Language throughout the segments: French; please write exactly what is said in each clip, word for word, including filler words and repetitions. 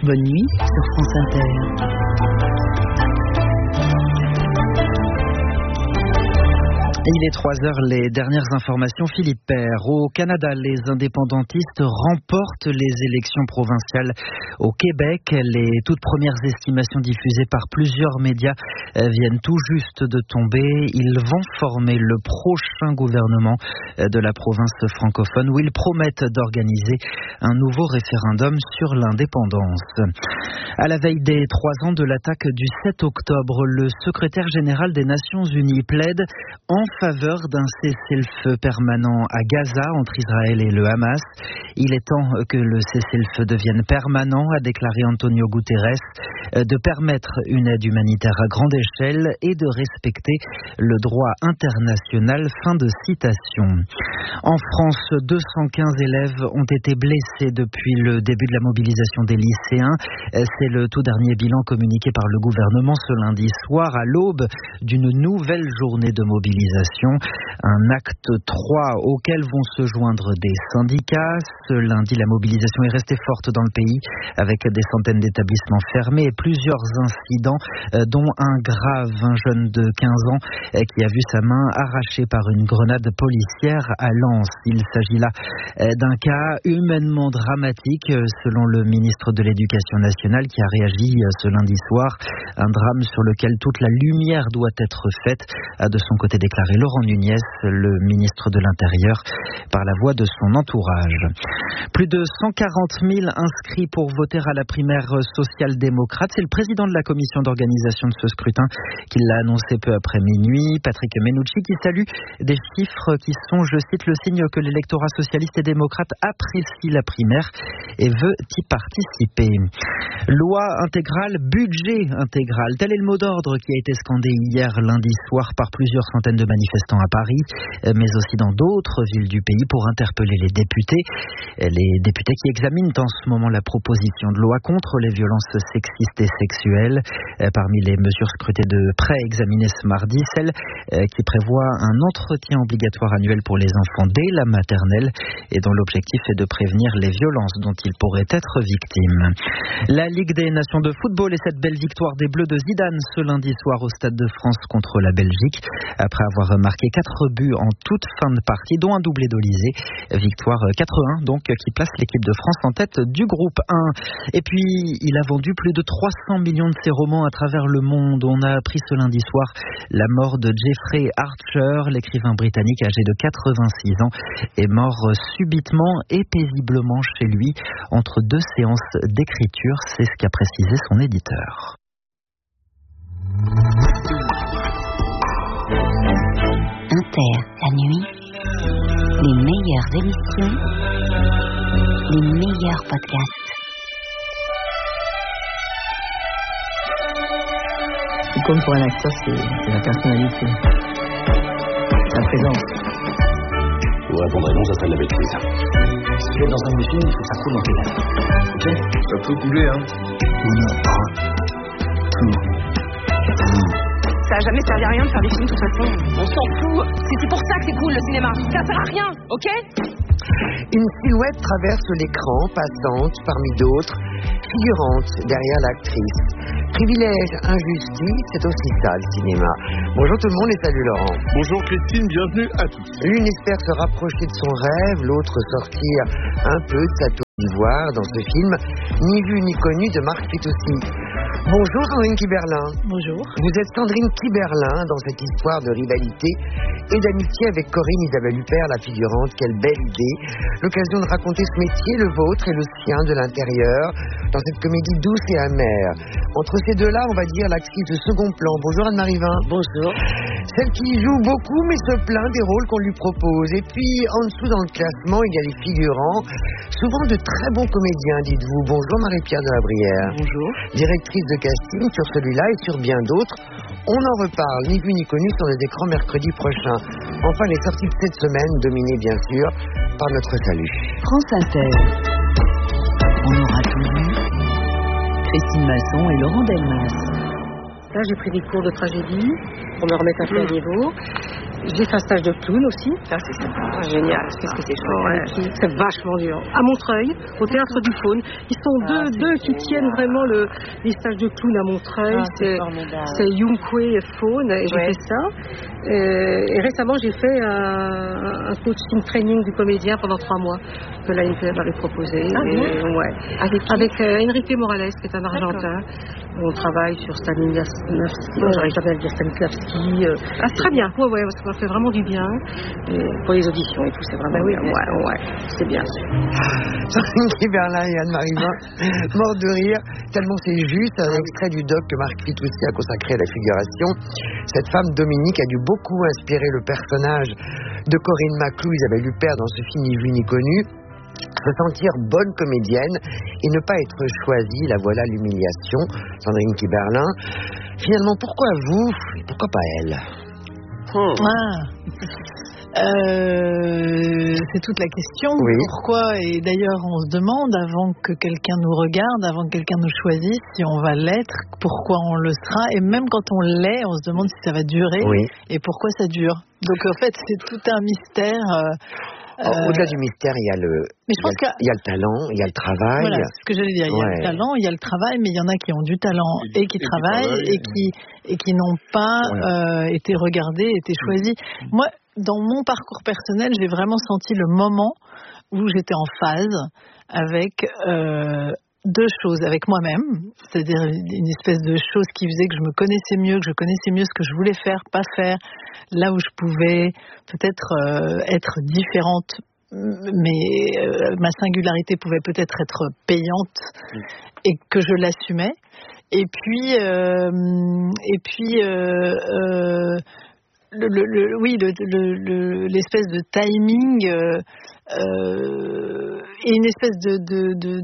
Bonne nuit sur France Inter. Il est trois heures, les dernières informations. Philippe Père. Au Canada, les indépendantistes remportent les élections provinciales au Québec. Les toutes premières estimations diffusées par plusieurs médias viennent tout juste de tomber. Ils vont former le prochain gouvernement de la province francophone où ils promettent d'organiser un nouveau référendum sur l'indépendance. À la veille des trois ans de l'attaque du sept octobre, le secrétaire général des Nations Unies plaide en faveur d'un cessez-le-feu permanent à Gaza entre Israël et le Hamas. Il est temps que le cessez-le-feu devienne permanent, a déclaré Antonio Guterres, de permettre une aide humanitaire à grande échelle et de respecter le droit international. Fin de citation. En France, deux cent quinze élèves ont été blessés depuis le début de la mobilisation des lycéens. C'est le tout dernier bilan communiqué par le gouvernement ce lundi soir à l'aube d'une nouvelle journée de mobilisation. Un acte trois auquel vont se joindre des syndicats. Ce lundi, la mobilisation est restée forte dans le pays avec des centaines d'établissements fermés et plusieurs incidents, dont un grave, un jeune de quinze ans qui a vu sa main arrachée par une grenade policière à Lens. Il s'agit là d'un cas humainement dramatique selon le ministre de l'Éducation nationale qui a réagi ce lundi soir. Un drame sur lequel toute la lumière doit être faite, a de son côté déclaré Laurent Nunez, le ministre de l'Intérieur, par la voix de son entourage. Plus de cent quarante mille inscrits pour voter à la primaire social-démocrate. C'est le président de la commission d'organisation de ce scrutin qui l'a annoncé peu après minuit. Patrick Menucci qui salue des chiffres qui sont, je cite, le signe que l'électorat socialiste et démocrate apprécie la primaire et veut y participer. Loi intégrale, budget intégral. Tel est le mot d'ordre qui a été scandé hier lundi soir par plusieurs centaines de manifestants à Paris, mais aussi dans d'autres villes du pays pour interpeller les députés. Les députés qui examinent en ce moment la proposition de loi contre les violences sexistes et sexuelles. Parmi les mesures scrutées de près examinées ce mardi, celle qui prévoit un entretien obligatoire annuel pour les enfants dès la maternelle et dont l'objectif est de prévenir les violences dont ils pourraient être victimes. La Ligue des Nations de football et cette belle victoire des Bleus de Zidane ce lundi soir au Stade de France contre la Belgique, après avoir marqué quatre buts en toute fin de partie, dont un doublé d'Olysée. Victoire quatre un, donc, qui place l'équipe de France en tête du groupe un. Et puis, il a vendu plus de trois cents millions de ses romans à travers le monde. On a appris ce lundi soir la mort de Jeffrey Archer, l'écrivain britannique âgé de quatre-vingt-six ans, est mort subitement et paisiblement chez lui entre deux séances d'écriture. C'est ce qu'a précisé son éditeur. Inter, la nuit, les meilleures émissions, les meilleurs podcasts. Ce qui compte pour un acteur, c'est, c'est la personnalité, la présence. Je vous répondrai non, ça serait de la bêtise. Si tu es dans un film, il faut que ça coule dans tes lèvres. Ok ? Ça peut couler, hein. On en parle. Tout. Ça a jamais servi à rien de faire des films de toute façon. On s'en fout. C'est, c'est pour ça que c'est cool le cinéma. Ça sert à rien, ok ? Une silhouette traverse l'écran, passante parmi d'autres, figurante derrière l'actrice. Privilège, injustice, c'est aussi ça le cinéma. Bonjour tout le monde et salut Laurent. Bonjour Christine, bienvenue à tous. L'une espère se rapprocher de son rêve, l'autre sortir un peu de sa tour d'ivoire dans ce film, ni vu ni connu de Marc Fitoussi. Bonjour Sandrine Kiberlin. Bonjour. Vous êtes Sandrine Kiberlin dans cette histoire de rivalité et d'amitié avec Corinne Isabelle Huppert, la figurante. Quelle belle idée. L'occasion de raconter ce métier, le vôtre et le sien de l'intérieur, dans cette comédie douce et amère. Entre ces deux-là, on va dire l'actrice de second plan. Bonjour Anne-Marie Vin. Bonjour. Celle qui joue beaucoup mais se plaint des rôles qu'on lui propose. Et puis en dessous dans le classement, il y a les figurants, souvent de très bons comédiens, dites-vous. Bonjour Marie-Pierre de la Brière. Bonjour. Directrice de casting sur celui-là et sur bien d'autres. On en reparle, ni vu ni connu, sur les écrans mercredi prochain. Enfin, les sorties de cette semaine, dominées bien sûr par notre salut. France Inter. On aura tout vu. Christine Masson et Laurent Delmas. Là, j'ai pris des cours de tragédie pour me remettre un peu à niveau. J'ai fait un stage de clown aussi. Ça, c'est sympa. Génial. Qu'est-ce que c'est chouette. Ouais. C'est vachement dur. À Montreuil, au Théâtre du Faune. Ils sont Ah, deux, c'est deux qui génial. tiennent vraiment le, les stages de clown à Montreuil. Ah, c'est c'est formidable. c'est Yung Kwe et Faune. Et j'ai Ouais. fait ça. Et, et récemment, j'ai fait un, un coaching training du comédien pendant trois mois que l'A N P m'avait proposé. Ah, et, bien. ouais. Avec qui? Avec euh, Enrique Morales, qui est un Argentin. On travaille sur Stanislavski. Oh, j'arrive jamais à le dire Stanislavski. Euh, Ah, c'est très bien. Ouais, ouais, ça m'a fait vraiment du bien. Et pour les auditions et tout, c'est vraiment Bah oui, bien. bien Ouais, ouais, c'est bien. Sandrine Kiberlin et Anne-Marie Vin, morts de rire, tellement c'est juste, un extrait du doc que Marc Fitoussi a consacré à la figuration. Cette femme, Dominique, a dû beaucoup inspirer le personnage de Corinne Maclou, Isabelle Huppert, dans ce film Ni vu ni connu. Se sentir bonne comédienne et ne pas être choisie, la voilà l'humiliation. Sandrine Kiberlin. Finalement, pourquoi vous et pourquoi pas elle? Ah. Euh, c'est toute la question. Oui. Pourquoi? Et d'ailleurs, on se demande, avant que quelqu'un nous regarde, avant que quelqu'un nous choisisse, si on va l'être, pourquoi on le sera. Et même quand on l'est, on se demande si ça va durer Oui. et pourquoi ça dure. Donc en fait, c'est tout un mystère. Euh, Oh, euh, au-delà du mystère, il y a le, Mais je il y a pense le- que- il y a le talent, il y a le travail. Voilà, c'est ce que j'allais dire. Il y a Ouais. le talent, il y a le travail, mais il y en a qui ont du talent Et- et qui et qui travaillent travaillent. et qui et qui n'ont pas euh, été regardés, été choisis. Moi, dans mon parcours personnel, j'ai vraiment senti le moment où j'étais en phase avec euh, deux choses, avec moi-même, c'est-à-dire une espèce de chose qui faisait que je me connaissais mieux, que je connaissais mieux ce que je voulais faire, pas faire, là où je pouvais peut-être euh, être différente, mais euh, ma singularité pouvait peut-être être payante et que je l'assumais. Et puis, euh, et puis, euh, euh, le, le, le- oui, le, le, le- l'espèce de timing euh, euh, et une espèce de, de, de,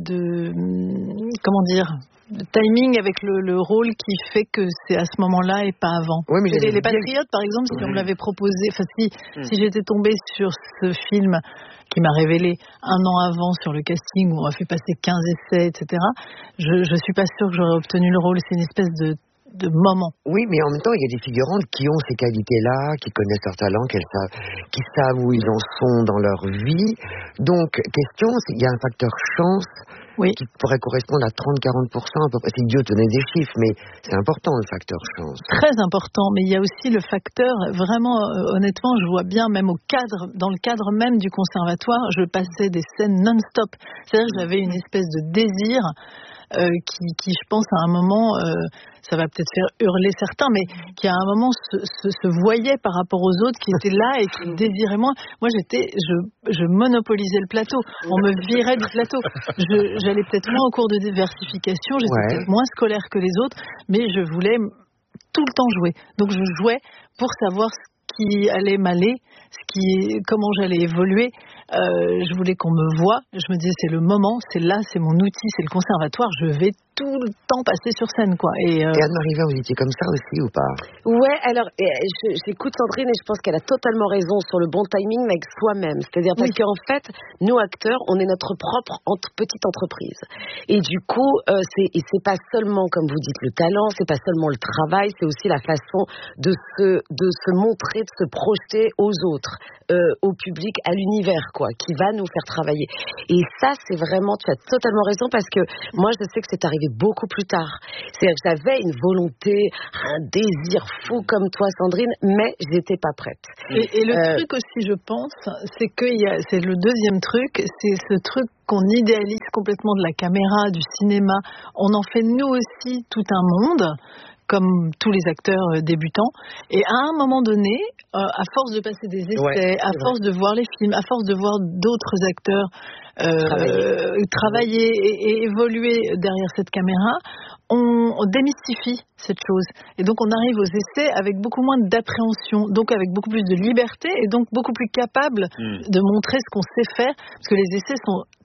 de comment dire, de timing avec le, le rôle qui fait que c'est à ce moment-là et pas avant. Oui, mais les, j'allais les vous dire- Patriotes, par exemple, si on me Oui. l'avait proposé, enfin si, Mm. si j'étais tombée sur ce film qui m'a révélé un an avant sur le casting où on a fait passer quinze essais, et cetera, je, je suis pas sûre que j'aurais obtenu le rôle. C'est une espèce de, de moment. Oui, mais en même temps, il y a des figurantes qui ont ces qualités-là, qui connaissent leur talent, qu'elles savent, qui savent où ils en sont dans leur vie. Donc, question, c'est- il y a un facteur chance Oui. qui pourrait correspondre à trente à quarante pour cent à peu près. Si Dieu tenait des chiffres, mais c'est important le facteur chance. Très important, mais il y a aussi le facteur, vraiment, euh, honnêtement, je vois bien, même au cadre, dans le cadre même du conservatoire, je passais des scènes non-stop. C'est-à-dire que j'avais une espèce de désir euh, qui, qui, je pense, à un moment, euh, ça va peut-être faire hurler certains, mais qui à un moment se, se, se voyait par rapport aux autres qui étaient là et qui désiraient moins. Moi, j'étais, je, je monopolisais le plateau. On me virait du plateau. Je, j'allais peut-être moins en cours de diversification, j'étais Ouais. peut-être moins scolaire que les autres, mais je voulais tout le temps jouer. Donc je jouais pour savoir ce qui allait m'aller, ce qui, comment j'allais évoluer. Euh, je voulais qu'on me voie. Je me disais c'est le moment, c'est là, c'est mon outil, c'est le conservatoire. Je vais tout le temps passer sur scène, quoi. Et, euh, Et Anne-Marie Vin, vous étiez comme ça aussi ou pas? Ouais, alors euh, je- j'écoute Sandrine et je pense qu'elle a totalement raison sur le bon timing avec soi-même. C'est-à-dire parce Oui. qu'en fait, nous acteurs, on est notre propre entre- petite entreprise. Et du coup, euh, c'est et c'est pas seulement, comme vous dites, le talent, c'est pas seulement le travail, c'est aussi la façon de se de se montrer, de se projeter aux autres, euh, au public, à l'univers, quoi, qui va nous faire travailler. Et ça, c'est vraiment, tu as totalement raison parce que moi, je sais que c'est arrivé beaucoup plus tard. C'est-à-dire que j'avais une volonté, un désir fou comme toi, Sandrine, mais j'étais pas prête. Et, et le Euh, truc aussi, je pense, c'est que il y a, c'est le deuxième truc, c'est ce truc qu'on idéalise complètement de la caméra, du cinéma. On en fait nous aussi tout un monde, comme tous les acteurs euh, débutants. Et à un moment donné, euh, à force de passer des essais, Ouais, à c'est force de voir les films, à force de voir d'autres acteurs euh, Travailler. travailler et, et évoluer derrière cette caméra, on, on démystifie cette chose. Et donc on arrive aux essais avec beaucoup moins d'appréhension, donc avec beaucoup plus de liberté et donc beaucoup plus capable Mm. de montrer ce qu'on sait faire, parce que les essais sont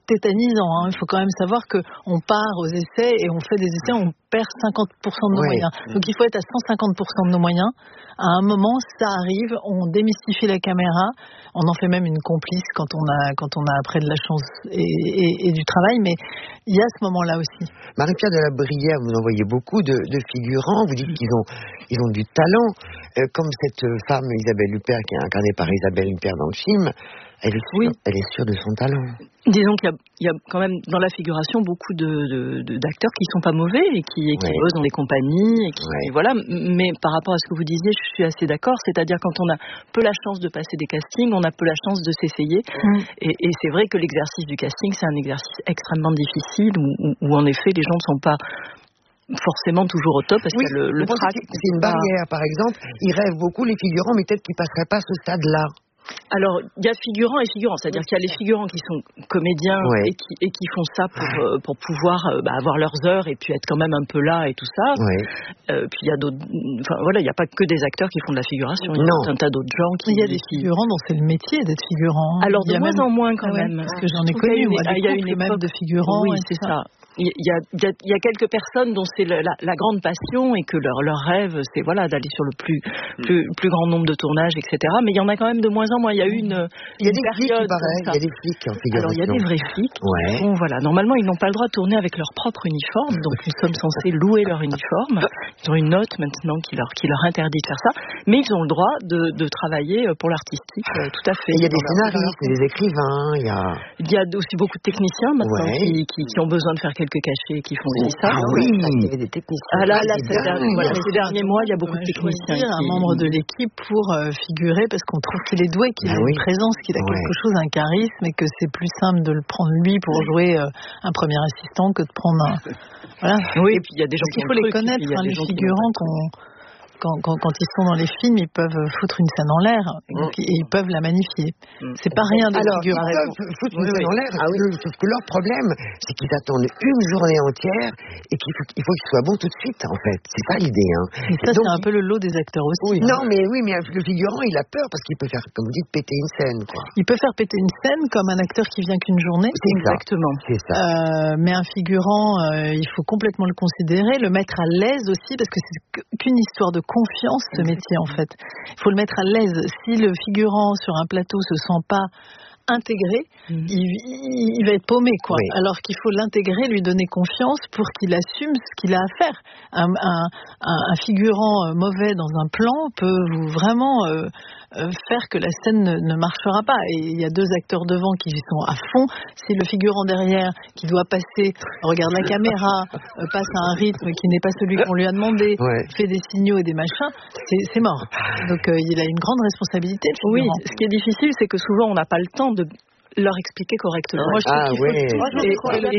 tétanisant. Hein. Il faut quand même savoir qu'on part aux essais et on fait des essais, on perd cinquante pour cent de nos ouais. moyens. Donc il faut être à cent cinquante pour cent de nos moyens. À un moment, ça arrive, on démystifie la caméra, on en fait même une complice quand on a, quand on a après de la chance et, et, et du travail, mais il y a ce moment-là aussi. Marie-Pierre de la Brière, vous en voyez beaucoup de, de figurants, vous dites qu'ils ont, ils ont du talent, euh, comme cette femme Isabelle Huppert qui est incarnée par Isabelle Huppert dans le film. Elle est, sûre, oui. elle est sûre de son talent. Disons qu'il y a, il y a quand même dans la figuration beaucoup de, de, de, d'acteurs qui sont pas mauvais et qui, et qui ouais. bossent dans des compagnies. Et qui, ouais. et voilà. Mais par rapport à ce que vous disiez, je suis assez d'accord. C'est-à-dire quand on a peu la chance de passer des castings, on a peu la chance de s'essayer. Mm. Et, et c'est vrai que l'exercice du casting, c'est un exercice extrêmement difficile où, où, où en effet les gens ne sont pas forcément toujours au top parce oui, que le, le trac, c'est une barrière. Par exemple, ils rêvent beaucoup les figurants, mais peut-être qu'ils passeraient pas ce stade-là. Alors, il y a figurants et figurants, c'est-à-dire qu'il y a les figurants qui sont comédiens ouais. et, qui, et qui font ça pour, euh, pour pouvoir euh, bah, avoir leurs heures et puis être quand même un peu là et tout ça. Ouais. Euh, puis il y a d'autres, enfin voilà, il n'y a pas que des acteurs qui font de la figuration, il y a tout un tas d'autres gens qui... Il y a des figurants dont c'est le métier d'être figurant. Alors de moins même... en moins quand ah ouais, même. Parce que j'en ai connu, moi, il y a une époque de figurants. Oui, c'est ça. Il y, a, il, y a, il y a quelques personnes dont c'est la, la, la grande passion et que leur, leur rêve, c'est voilà, d'aller sur le plus, plus, plus grand nombre de tournages, et cetera. Mais il y en a quand même de moins en moins. Il y a eu une, il y a une des période. Flics, pareil, il y a des flics en figuration. Alors il y a des vrais flics. Ouais. Bon, voilà. Normalement, ils n'ont pas le droit de tourner avec leur propre uniforme. Donc nous sommes censés louer leur uniforme. Ils ont une note maintenant qui leur, qui leur interdit de faire ça. Mais ils ont le droit de, de travailler pour l'artistique, tout à fait. Et il y a des scénaristes, des écrivains. Il y a... il y a aussi beaucoup de techniciens maintenant ouais. qui, qui, qui ont besoin de faire quelques cachets, qui font aussi ça. Ah oui, il y avait des techniciens. Ah là, là, ces, derniers, voilà, ces derniers mois, il y a beaucoup de techniciens. Dire, qui... un membre de l'équipe pour euh, figurer parce qu'on trouve qu'il est doué, qu'il ah a oui. une présence, qu'il a ouais. quelque chose, un charisme, et que c'est plus simple de le prendre lui pour jouer euh, un premier assistant que de prendre un. Voilà. Oui, et puis il y a des gens qui. Il faut les connaître, hein, les figurants qu'on. Quand, quand, quand ils sont dans les films, ils peuvent foutre une scène en l'air mmh. et ils peuvent la magnifier. Mmh. C'est pas rien de Alors, figurer. Ils peuvent foutre une oui, scène oui. en l'air, ah, oui. sauf que leur problème, c'est qu'ils attendent une journée entière et qu'il faut, il faut qu'ils soient bons tout de suite, en fait. C'est ça l'idée. Hein. Et ça, donc, c'est un peu le lot des acteurs aussi. Oui. Non, mais oui, mais le figurant, il a peur parce qu'il peut faire, comme vous dites, péter une scène. Quoi. Il peut faire péter une scène comme un acteur qui vient qu'une journée. C'est exactement. C'est ça. Euh, mais un figurant, euh, il faut complètement le considérer, le mettre à l'aise aussi, parce que c'est qu'une histoire de confiance. Ce métier en fait. Il faut le mettre à l'aise. Si le figurant sur un plateau se sent pas intégré, mmh. il, il, il va être paumé quoi. Oui. Alors qu'il faut l'intégrer, lui donner confiance pour qu'il assume ce qu'il a à faire. Un, un, un, un figurant mauvais dans un plan peut vous vraiment euh, euh, faire que la scène ne, ne marchera pas. Et il y a deux acteurs devant qui sont à fond. Si le figurant derrière qui doit passer, regarde la caméra, euh, passe à un rythme qui n'est pas celui qu'on lui a demandé, ouais. fait des signaux et des machins, c'est, c'est mort. Donc euh, il a une grande responsabilité. Oui, ce qui est difficile, c'est que souvent on n'a pas le temps de leur expliquer correctement. Moi, je ah, qu'il ouais. faut trouver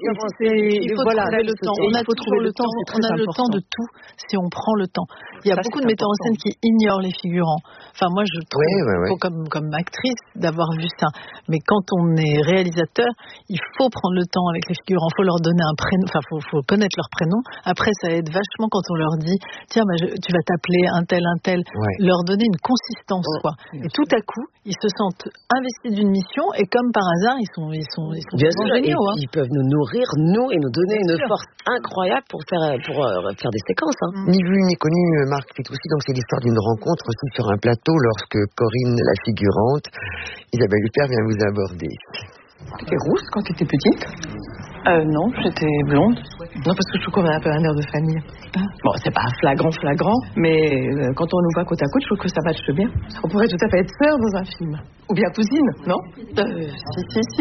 le temps. On a toujours le temps. On a le temps de tout si on prend le temps. Il y a ça, beaucoup de metteurs en scène qui ignorent les figurants. Enfin, moi, je trouve, ouais, ouais, ouais. Comme, comme actrice, d'avoir vu ça. Mais quand on est réalisateur, il faut prendre le temps avec les figurants. Il faut leur donner un prénom. Enfin, il faut, faut connaître leur prénom. Après, ça aide vachement quand on leur dit tiens, bah, je, tu vas t'appeler un tel, un tel. Ouais. Leur donner une consistance, ouais. quoi. Et tout à coup, ils se sentent investis d'une mission. Et comme par hasard, ils sont, ils sont, ils sont bien sûr, géniaux. Hein. Ils peuvent nous nourrir, nous, et nous donner bien une sûr. Force incroyable pour faire, pour euh, faire des séquences. Hein. Ni vu ni connu, Marc Fitoussi. Donc c'est l'histoire d'une rencontre aussi sur un plateau lorsque Corinne, la figurante, Isabelle Huppert vient vous aborder. Tu étais rousse quand tu étais petite ? Euh, non, j'étais blonde. Non, parce que je trouve qu'on a un peu un air de famille. Bon, c'est pas flagrant, flagrant, mais euh, quand on nous voit côte à côte, je trouve que ça matche bien. On pourrait tout à fait être sœurs dans un film. Ou bien cousine, non ? euh, Si, si, si.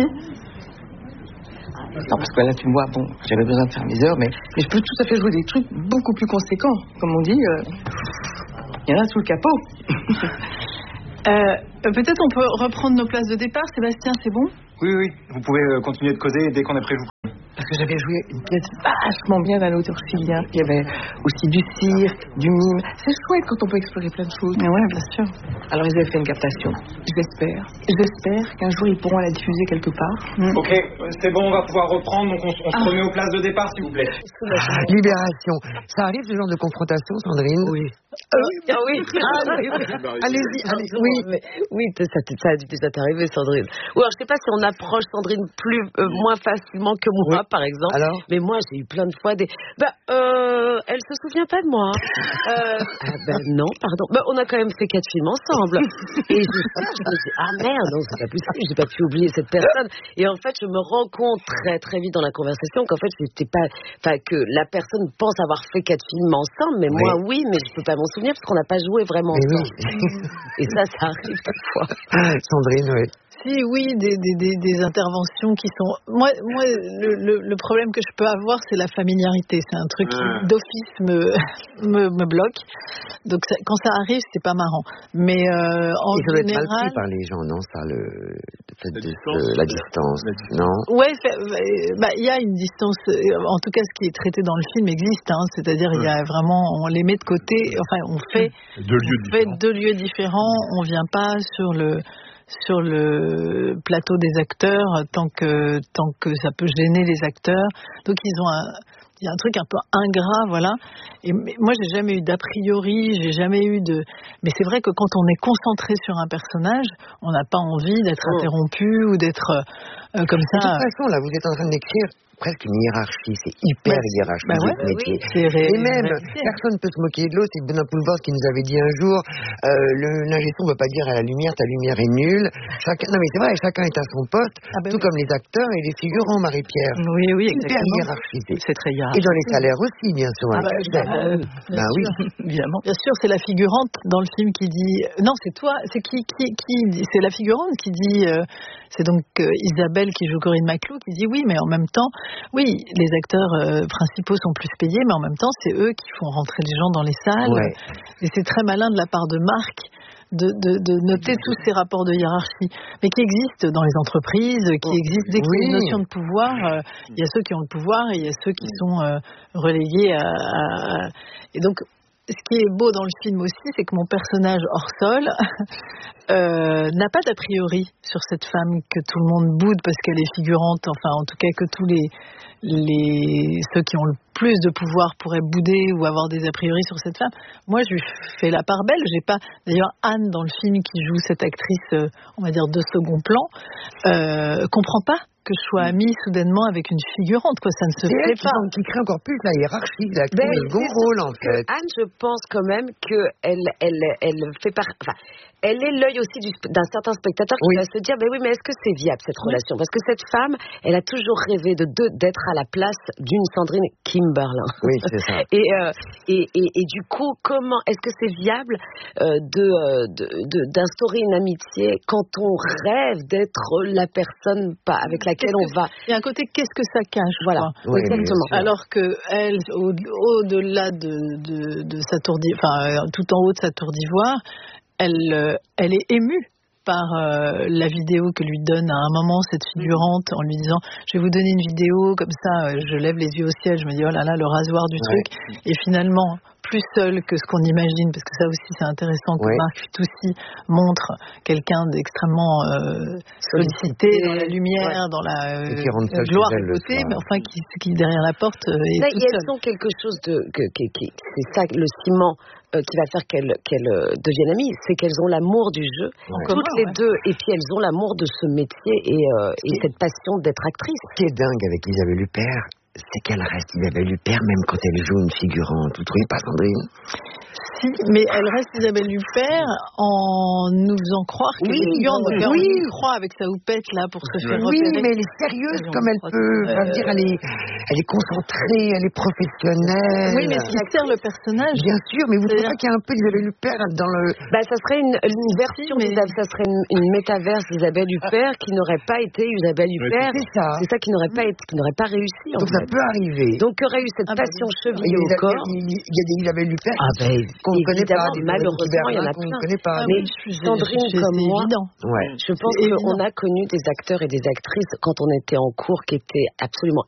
Non, parce que là, tu me vois, bon, j'avais besoin de faire mes heures, mais, mais je peux tout à fait jouer des trucs beaucoup plus conséquents. Comme on dit, il euh, y en a sous le capot. euh, peut-être on peut reprendre nos places de départ. Sébastien, c'est bon ? Oui, oui, vous pouvez continuer de causer dès qu'on est prêt. Vous... Parce que j'avais joué une pièce vachement bien d'un auteur chilien. Il y avait aussi du cirque, du mime. C'est chouette quand on peut explorer plein de choses. Mais ouais, bien sûr. Alors ils avaient fait une captation. J'espère. J'espère qu'un jour ils pourront la diffuser quelque part. Mm. Ok, c'est bon, on va pouvoir reprendre. Donc on, on ah. se remet aux places de départ, s'il vous plaît. Ah, Libération. Ça arrive ce genre de confrontation, Sandrine ? Oui. Ah oui, ah oui. Ah, oui. Allez-y, allez, oui. Mais, oui, ça, ça a dû déjà t'arriver, Sandrine. Ou alors, je sais pas si on approche Sandrine plus, euh, moins facilement que moi, oui. par exemple. Alors mais moi, j'ai eu plein de fois des. Bah, euh, elle se souvient pas de moi. Hein. Euh, ah ben non, pardon. Bah, on a quand même fait quatre films ensemble. Et je, je me dis, ah merde, non, c'est pas possible, j'ai pas pu oublier cette personne. Et en fait, je me rends compte très très vite dans la conversation qu'en fait, j'étais pas, enfin que la personne pense avoir fait quatre films ensemble, mais oui. moi oui, mais je peux pas m'en souvenir parce qu'on n'a pas joué vraiment mais ensemble. Oui. Et ça, ça arrive parfois. Sandrine, oui. Si, oui, des, des, des, des interventions qui sont... Moi, moi le, le, le problème que je peux avoir, c'est la familiarité. C'est un truc qui, d'office, me, me, me bloque. Donc, ça, quand ça arrive, c'est pas marrant. Mais euh, en Et ça doit général... être mal pris par les gens, non ça, le, le fait la, de, distance, de, la distance, la distance, non Ouais, il bah, y a une distance... En tout cas, ce qui est traité dans le film existe. Hein, c'est-à-dire, il ouais. y a vraiment... On les met de côté. Enfin, on fait deux lieux, on fait deux lieux différents. On vient pas sur le... sur le plateau des acteurs tant que tant que ça peut gêner les acteurs. Donc ils ont un il y a un truc un peu ingrat, voilà. Et moi j'ai jamais eu d'a priori, j'ai jamais eu de mais c'est vrai que quand on est concentré sur un personnage, on n'a pas envie d'être oh. interrompu ou d'être euh, comme ça. De toute façon là, vous êtes en train d'écrire presque une hiérarchie, c'est hyper bah, hiérarchique bah ouais, métier. Oui, ré- et même, réalité. Personne ne peut se moquer de l'autre. C'est Benoît Poulvord qui nous avait dit un jour, euh, le l'ingé son ne veut pas dire à la lumière, ta lumière est nulle. Chacun, non mais c'est vrai, chacun est à son poste, ah bah tout oui. comme les acteurs et les figurants, Marie-Pierre. Oui, oui, exactement. Hyper hiérarchisé. C'est très hiérarchique. Et dans les salaires aussi, bien sûr. Ah bah, euh, bah oui, évidemment. Bien sûr, c'est la figurante dans le film qui dit, non, c'est toi, c'est qui, qui, qui, c'est la figurante qui dit. Euh, C'est donc euh, Isabelle qui joue Corinne Maclou qui dit oui, mais en même temps, oui, les acteurs euh, principaux sont plus payés, mais en même temps, c'est eux qui font rentrer les gens dans les salles. Ouais. Et c'est très malin de la part de Marc de, de, de noter tous ces rapports de hiérarchie, mais qui existent dans les entreprises, qui existent dès qu'il y a une notion de pouvoir. Euh, il y a ceux qui ont le pouvoir et il y a ceux qui sont euh, relégués à, à... Et donc, ce qui est beau dans le film aussi, c'est que mon personnage hors sol euh, n'a pas d'a priori sur cette femme que tout le monde boude parce qu'elle est figurante, enfin en tout cas que tous les, les ceux qui ont le plus de pouvoir pourraient bouder ou avoir des a priori sur cette femme. Moi, je lui fais la part belle. J'ai pas, d'ailleurs, Anne dans le film qui joue cette actrice, euh, on va dire de second plan, euh, comprend pas que je sois amie soudainement avec une figurante, quoi. Ça ne se fait pas. Qui crée encore plus la hiérarchie, la ben, le second rôle, en fait. Anne, je pense quand même qu'elle elle, elle fait par... Enfin, elle est l'œil aussi du, d'un certain spectateur qui oui. va se dire, ben oui, mais est-ce que c'est viable cette oui. relation ? Parce que cette femme, elle a toujours rêvé de, de d'être à la place d'une Sandrine Kimberlin. Oui, c'est ça. et, euh, et, et, et du coup, comment est-ce que c'est viable euh, de, de, de d'instaurer une amitié quand on rêve d'être la personne pas avec laquelle on va ? Il y a un côté qu'est-ce que ça cache ? Voilà, oui, exactement. Alors que elle, au, au-delà de, de, de sa tour d'ivoire, enfin tout en haut de sa tour d'ivoire, Elle, euh, elle est émue par euh, la vidéo que lui donne à un moment cette figurante en lui disant je vais vous donner une vidéo comme ça, euh, je lève les yeux au ciel, je me dis oh là là le rasoir du ouais. truc et finalement plus seul que ce qu'on imagine parce que ça aussi c'est intéressant que ouais. Marc Fitoussi montre quelqu'un d'extrêmement euh, sollicité dans la lumière, ouais. dans la euh, gloire et beauté, mais enfin qui, qui derrière la porte euh, est là, tout elles seul. Elles ont quelque chose de que, que, que, c'est ça le ciment Euh, qui va faire qu'elles, qu'elles euh, deviennent amies, c'est qu'elles ont l'amour du jeu, ouais. toutes commun, les ouais. deux, et puis elles ont l'amour de ce métier et, euh, et cette passion d'être actrice. Ce qui est dingue avec Isabelle Huppert, c'est qu'elle reste Isabelle Huppert même quand elle joue une figurante. Vous trouvez pas, Sandrine ? Si, mais elle reste Isabelle Huppert en nous faisant croire qu'elle oui, est figurante. Donc là, oui. on y croit avec sa houppette là pour se faire oui, repérer. Oui, mais elle est sérieuse comme elle peut. Euh, dire, elle est, elle est concentrée, elle est professionnelle. Oui, mais ce qui sert le personnage. Bien sûr, mais vous trouvez pas qu'il y a un peu d'Isabelle Huppert dans le. Bah, ça serait une, une version, mais... ça serait une, une métaverse d'Isabelle Huppert qui n'aurait pas été Isabelle Huppert. C'est ça. C'est ça qui n'aurait pas été, qui n'aurait pas réussi. Donc ça peut arriver. Donc il y aurait eu cette ah, passion bah, chevillée au corps. Il y a des Isabelle Huppert ah, ben, qu'on ne connaît pas. Malheureusement, il y en a plein. Pas. Mais Sandrine comme moi, ouais. je pense qu'on a connu des acteurs et des actrices quand on était en cours qui étaient absolument